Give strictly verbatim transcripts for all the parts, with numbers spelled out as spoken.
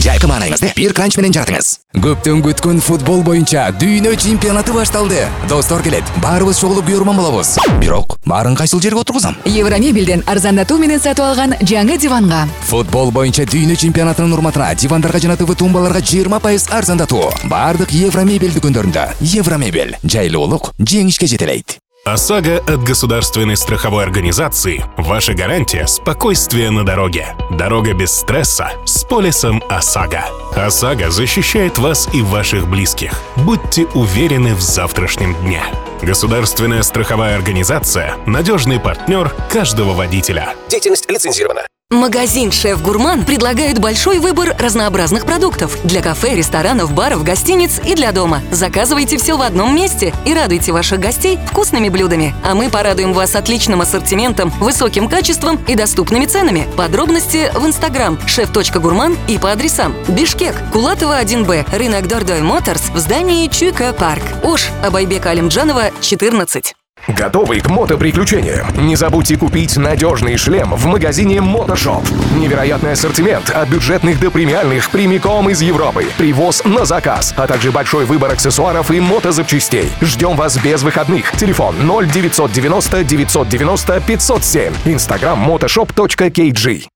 Жайкы маанайыңызды бир кранч менен жаратыңыз. Көптөн күткөн футбол боюнча дүйнө чемпионаты башталды. Достор келет, баарыбыз чогулуп көрмөн болобуз. Бирок, баарын кайсыл жерге отургузам? Евромебелден арзандатуу менен сатып алган жаңы диванга. Футбол боюнча дүйнө чемпионатынын урматына дивандарга жана ТВ тумбаларга жыйырма пайыз арзандатуу. Бардык Евромебель дүкөндөрүндө. Евромебель жайлуулук жеңишке жетелейт. ОСАГО от государственной страховой организации – ваша гарантия спокойствия на дороге. Дорога без стресса с полисом ОСАГО. ОСАГО защищает вас и ваших близких. Будьте уверены в завтрашнем дне. Государственная страховая организация – надежный партнер каждого водителя. Деятельность лицензирована. Магазин «Шеф Гурман» предлагает большой выбор разнообразных продуктов для кафе, ресторанов, баров, гостиниц и для дома. Заказывайте все в одном месте и радуйте ваших гостей вкусными блюдами. А мы порадуем вас отличным ассортиментом, высоким качеством и доступными ценами. Подробности в Инстаграм шеф точка гурман и по адресам: Бишкек, Кулатова один Б, рынок Дордой Моторс в здании Чуйка Парк, Ош, Абайбека Алимджанова, четырнадцать. Готовы к мотоприключениям? Не забудьте купить надежный шлем в магазине Мотошоп. Невероятный ассортимент от бюджетных до премиальных прямиком из Европы. Привоз на заказ, а также большой выбор аксессуаров и мотозапчастей. Ждем вас без выходных. Телефон ноль девятьсот девяносто девятьсот девяносто пятьсот семь. Инстаграм мотошоп точка кей джи.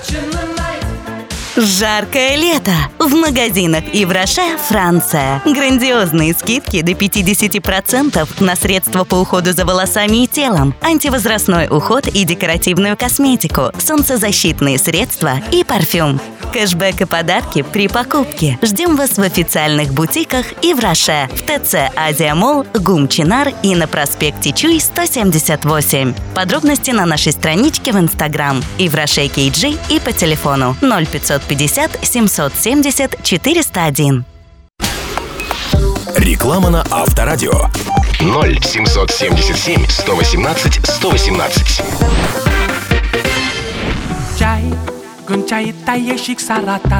Жаркое лето в магазинах Ивраше, Франция. Грандиозные скидки до пятьдесят процентов на средства по уходу за волосами и телом, антивозрастной уход и декоративную косметику, солнцезащитные средства и парфюм. Кэшбэк и подарки при покупке. Ждем вас в официальных бутиках Ивраше, в ТЦ Азия Молл, ГУМ Чинар и на проспекте Чуй сто семьдесят восемь. Подробности на нашей страничке в Инстаграм Ивраше кей джи и по телефону ноль пятьсот пятьдесят семьсот семьдесят четыреста один. Реклама на Авторадио. ноль семьсот семьдесят семь сто восемнадцать сто восемнадцать. Чай, гончай, таешик сарата.